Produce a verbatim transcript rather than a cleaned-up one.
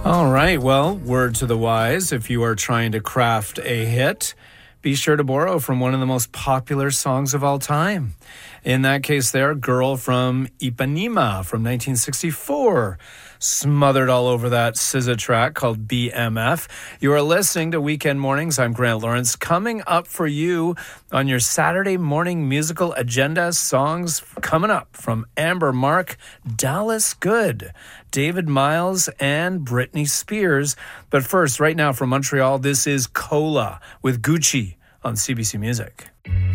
All right, well, word to the wise, if you are trying to craft a hit, be sure to borrow from one of the most popular songs of all time. In that case there, Girl from Ipanema from nineteen sixty-four, smothered all over that S Z A track called B M F. You are listening to Weekend Mornings. I'm Grant Lawrence. Coming up for you on your Saturday morning musical agenda, songs coming up from Amber Mark, Dallas Good, David Miles, and Britney Spears. But first, right now from Montreal, this is Cola with Gucci on C B C Music.